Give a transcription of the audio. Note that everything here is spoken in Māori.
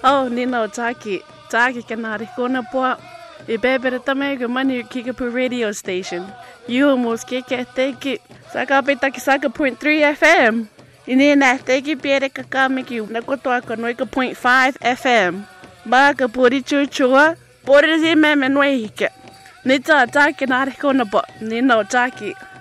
Oh, Nino Taki. Taki kanari kona po. Ibebere tamego mani Kickapoo radio station. You almost kick at take it. Saka petaki saka 0.3 FM. Ini na take it piere kakamiki. Nakotoaka noika 0.5 FM. Baka puri chuchua. Puri zi meme noihike. Nita Taki nari kona po. Nino Taki.